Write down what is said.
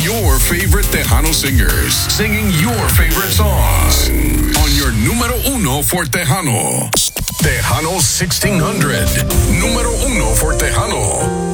your favorite Tejano singers singing your favorite songs on your número uno for Tejano. Tejano 1600. Número uno for Tejano.